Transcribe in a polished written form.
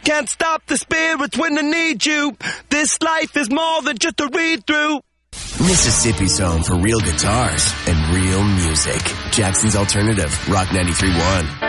Can't stop the spirits when they need you. This life is more than just a read-through. Mississippi's home for real guitars and real music. Jackson's Alternative, Rock 93.1.